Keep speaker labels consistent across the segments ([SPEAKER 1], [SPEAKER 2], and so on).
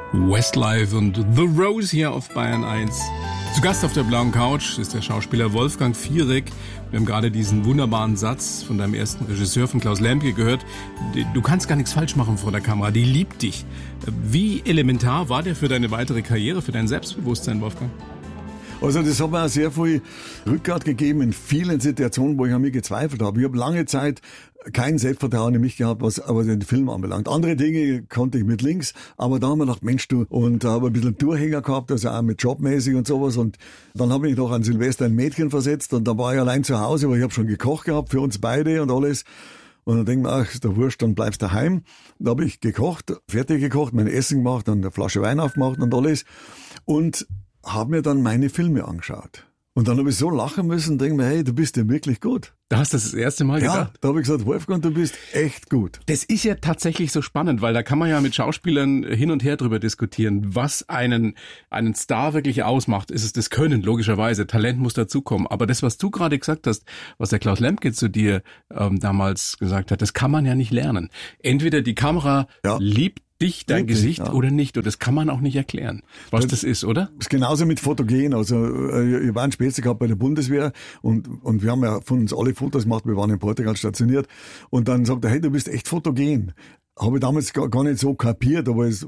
[SPEAKER 1] Westlife und The Rose hier auf Bayern 1. Zu Gast auf der blauen Couch ist der Schauspieler Wolfgang Fierek. Wir haben gerade diesen wunderbaren Satz von deinem ersten Regisseur, von Klaus Lemke, gehört. Du kannst gar nichts falsch machen vor der Kamera, die liebt dich. Wie elementar war der für deine weitere Karriere, für dein Selbstbewusstsein, Wolfgang?
[SPEAKER 2] Also das hat mir auch sehr viel Rückgrat gegeben in vielen Situationen, wo ich an mir gezweifelt habe. Ich habe lange Zeit kein Selbstvertrauen in mich gehabt, was aber den Film anbelangt. Andere Dinge konnte ich mit links, aber da haben wir gedacht, Mensch du, und da habe ich ein bisschen Durchhänger gehabt, also auch mit jobmäßig und sowas, und dann habe ich noch an Silvester ein Mädchen versetzt und da war ich allein zu Hause, weil ich habe schon gekocht gehabt für uns beide und alles. Und dann denke ich mir, ach, ist der Wurscht, dann bleibst du daheim. Da habe ich gekocht, fertig gekocht, mein Essen gemacht, dann eine Flasche Wein aufgemacht und alles. Und habe mir dann meine Filme angeschaut. Und dann habe ich so lachen müssen und denke mir, hey, du bist ja wirklich gut.
[SPEAKER 1] Da hast du das erste Mal gedacht?
[SPEAKER 2] Ja, da habe ich gesagt, Wolfgang, du bist echt gut.
[SPEAKER 1] Das ist ja tatsächlich so spannend, weil da kann man ja mit Schauspielern hin und her drüber diskutieren, was einen Star wirklich ausmacht. Ist es das Können, logischerweise. Talent muss dazukommen. Aber das, was du gerade gesagt hast, was der Klaus Lemke zu dir damals gesagt hat, das kann man ja nicht lernen. Entweder die Kamera liebt dich, dein Gesicht oder nicht. Und das kann man auch nicht erklären, was das ist, oder?
[SPEAKER 2] Das ist genauso mit Fotogen. Also ich war ein Spätzle gehabt bei der Bundeswehr und wir haben ja von uns alle Fotos gemacht. Wir waren in Portugal stationiert. Und dann sagt er, hey, du bist echt fotogen. Habe ich damals gar nicht so kapiert, aber ein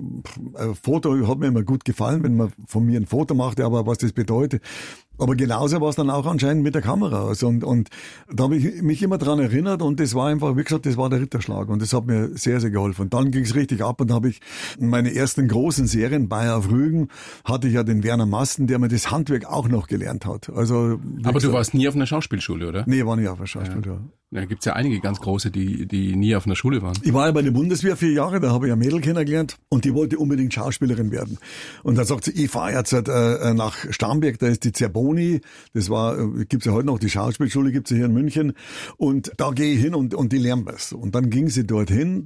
[SPEAKER 2] Foto hat mir immer gut gefallen, wenn man von mir ein Foto machte, aber was das bedeutet. Aber genauso war es dann auch anscheinend mit der Kamera. Also und da habe ich mich immer dran erinnert und das war einfach, wie gesagt, das war der Ritterschlag und das hat mir sehr, sehr geholfen. Und dann ging es richtig ab und habe ich meine ersten großen Serien, Bayer auf Rügen, hatte ich ja den Werner Masten, der mir das Handwerk auch noch gelernt hat. Also,
[SPEAKER 1] aber du warst nie auf einer Schauspielschule, oder?
[SPEAKER 2] Nee, war nie auf einer Schauspielschule. Ja.
[SPEAKER 1] Da gibt's ja einige ganz große, die nie auf einer Schule waren.
[SPEAKER 2] Ich war ja bei der Bundeswehr 4 Jahre, da habe ich ein Mädel kennengelernt und die wollte unbedingt Schauspielerin werden. Und dann sagt sie, ich fahre jetzt nach Starnberg, da ist die Zerboni, das gibt's ja heute noch, die Schauspielschule gibt's ja hier in München und da gehe ich hin und die lernen was. Und dann ging sie dorthin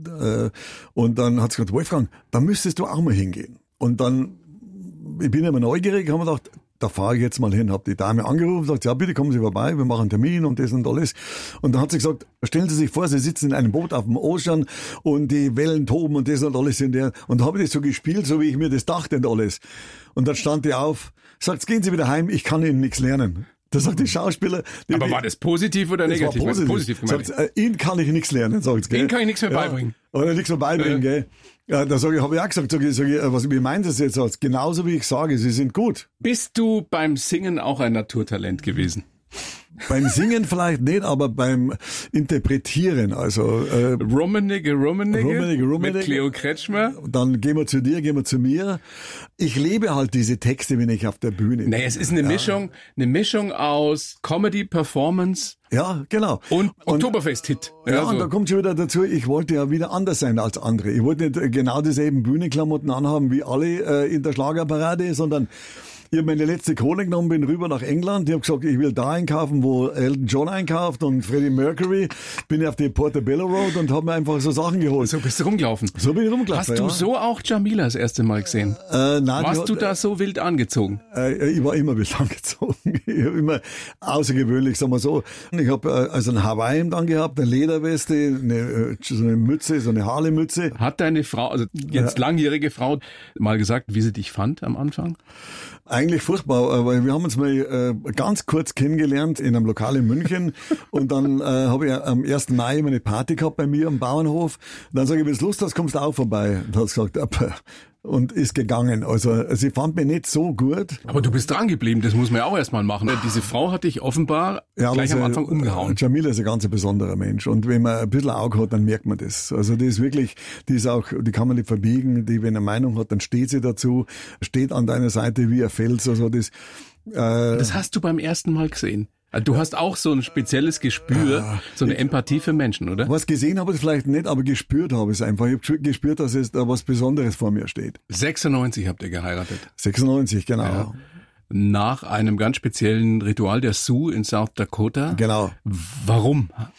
[SPEAKER 2] und dann hat sie gesagt, Wolfgang, da müsstest du auch mal hingehen. Und dann, ich bin immer neugierig, haben wir gedacht, da fahre ich jetzt mal hin, habe die Dame angerufen, sagt, ja bitte kommen Sie vorbei, wir machen einen Termin und das und alles. Und dann hat sie gesagt, stellen Sie sich vor, Sie sitzen in einem Boot auf dem Ozean und die Wellen toben und das und alles in der. Und da habe ich das so gespielt, so wie ich mir das dachte und alles. Und dann stand die auf, sagt, gehen Sie wieder heim, ich kann Ihnen nichts lernen. Da sagt die Schauspieler...
[SPEAKER 1] Aber war das positiv oder negativ?
[SPEAKER 2] Das war positiv gemeint. Sagt, Ihnen kann ich nichts lernen, sagt
[SPEAKER 1] Ihnen kann ich nichts mehr beibringen.
[SPEAKER 2] Oder nichts mehr beibringen, gell. Ja, da habe ich auch gesagt, wie meint das jetzt? Genauso wie ich sage, Sie sind gut.
[SPEAKER 1] Bist du beim Singen auch ein Naturtalent gewesen?
[SPEAKER 2] Beim Singen vielleicht nicht, aber beim Interpretieren, also
[SPEAKER 1] Rummenigge mit Cleo Kretschmer.
[SPEAKER 2] Dann gehen wir zu dir, gehen wir zu mir. Ich lebe halt diese Texte, wenn ich auf der Bühne bin.
[SPEAKER 1] Nee, es ist eine Mischung aus Comedy, Performance.
[SPEAKER 2] Ja, genau.
[SPEAKER 1] Und Oktoberfest-Hit.
[SPEAKER 2] Ja, und da kommt schon wieder dazu, ich wollte ja wieder anders sein als andere. Ich wollte nicht genau dieselben Bühnenklamotten anhaben wie alle in der Schlagerparade, sondern ich habe meine letzte Kohle genommen, bin rüber nach England. Ich habe gesagt, ich will da einkaufen, wo Elton John einkauft und Freddie Mercury. Bin auf die Portobello Road und habe mir einfach so Sachen geholt.
[SPEAKER 1] So bist du rumgelaufen?
[SPEAKER 2] So bin ich rumgelaufen,
[SPEAKER 1] Hast du so auch Jamila das erste Mal gesehen?
[SPEAKER 2] Nein.
[SPEAKER 1] Warst du da so wild angezogen?
[SPEAKER 2] Ich war immer wild angezogen. Ich habe immer außergewöhnlich, sagen wir so. Ich habe also ein Hawaii-Hemd angehabt, eine Lederweste, so eine Mütze, so eine Harley-Mütze.
[SPEAKER 1] Hat deine Frau, also jetzt langjährige Frau, mal gesagt, wie sie dich fand am Anfang?
[SPEAKER 2] Eigentlich furchtbar, weil wir haben uns mal ganz kurz kennengelernt in einem Lokal in München und dann habe ich am 1. Mai eine Party gehabt bei mir am Bauernhof. Und dann sage ich, wenn du Lust hast, kommst du auch vorbei. Und hat gesagt, und ist gegangen. Also sie fand mich nicht so gut.
[SPEAKER 1] Aber du bist dran geblieben, das muss man ja auch erstmal machen. Diese Frau hat dich offenbar gleich am Anfang umgehauen.
[SPEAKER 2] Jamila ist ein ganz besonderer Mensch und wenn man ein bisschen Auge hat, dann merkt man das. Also die ist wirklich, die kann man nicht verbiegen, die, wenn eine Meinung hat, dann steht sie dazu, steht an deiner Seite wie ein Fels. Also das
[SPEAKER 1] hast du beim ersten Mal gesehen? Du hast auch so ein spezielles Gespür, so eine Empathie für Menschen, oder?
[SPEAKER 2] Was gesehen habe ich vielleicht nicht, aber gespürt habe ich es einfach. Ich habe gespürt, dass es da was Besonderes vor mir steht.
[SPEAKER 1] 96 habt ihr geheiratet.
[SPEAKER 2] 96, genau.
[SPEAKER 1] Ja. Nach einem ganz speziellen Ritual der Sioux in South Dakota.
[SPEAKER 2] Genau.
[SPEAKER 1] Warum?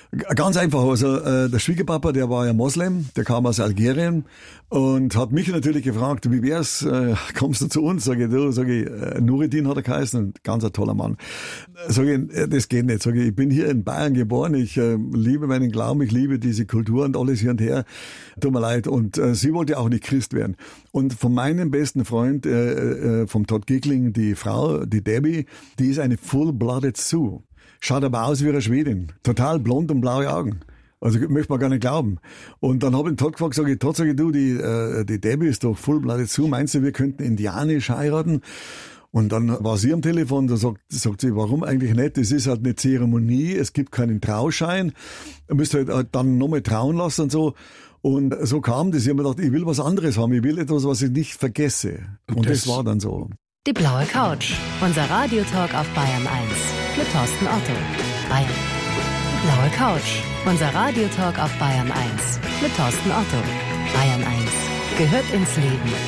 [SPEAKER 2] Ganz einfach, also der Schwiegerpapa, der war ja Moslem, der kam aus Algerien und hat mich natürlich gefragt, wie wär's, kommst du zu uns? Sag ich, Nureddin hat er geheißen, ganz ein toller Mann. Sag ich, das geht nicht. Sag ich bin hier in Bayern geboren, ich liebe meinen Glauben, ich liebe diese Kultur und alles hier und her. Tut mir leid. Und sie wollte auch nicht Christ werden. Und von meinem besten Freund, vom Todd Gickling, die Frau, die Debbie, die ist eine Full-Blooded Sioux. Schaut aber aus wie eine Schwedin. Total blond und blaue Augen. Also möchte man gar nicht glauben. Und dann habe ich den Todd gefragt, sage ich, du, die Debbie ist doch Full-Blooded Sioux. Meinst du, wir könnten indianisch heiraten? Und dann war sie am Telefon, da sagt sie, warum eigentlich nicht? Das ist halt eine Zeremonie, es gibt keinen Trauschein. Du müsst halt dann nochmal trauen lassen und so. Und so kam das. Ich habe mir gedacht, ich will was anderes haben. Ich will etwas, was ich nicht vergesse. Und das war dann so.
[SPEAKER 3] Die blaue Couch. Unser Radiotalk auf Bayern 1 mit Thorsten Otto. Bayern. Die blaue Couch. Unser Radiotalk auf Bayern 1 mit Thorsten Otto. Bayern 1 gehört ins Leben.